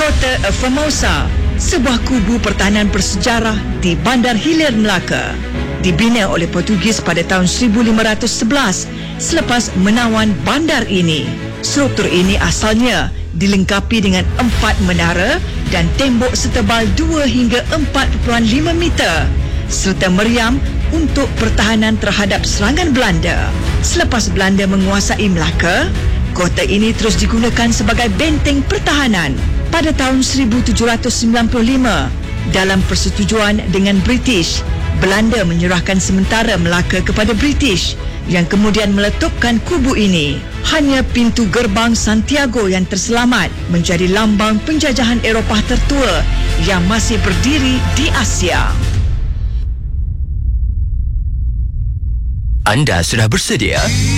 Kota Formosa, sebuah kubu pertahanan bersejarah di Bandar Hilir, Melaka. Dibina oleh Portugis pada tahun 1511 selepas menawan bandar ini. Struktur ini asalnya dilengkapi dengan 4 menara dan tembok setebal 2 hingga 4.5 meter serta meriam untuk pertahanan terhadap serangan Belanda. Selepas Belanda menguasai Melaka, kota ini terus digunakan sebagai benteng pertahanan. Pada tahun 1795, dalam persetujuan dengan British, Belanda menyerahkan sementara Melaka kepada British yang kemudian meletupkan kubu ini. Hanya pintu gerbang Santiago yang terselamat menjadi lambang penjajahan Eropah tertua yang masih berdiri di Asia. Anda sudah bersedia?